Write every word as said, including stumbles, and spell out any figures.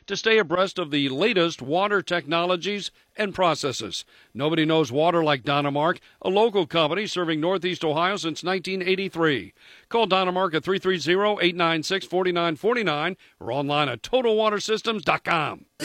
to stay abreast of the latest water technologies and processes. Nobody knows water like Dynamark, a local company serving Northeast Ohio since nineteen eighty-three. Call Dynamark at three three zero, eight nine six, four nine four nine or online at total water systems dot com.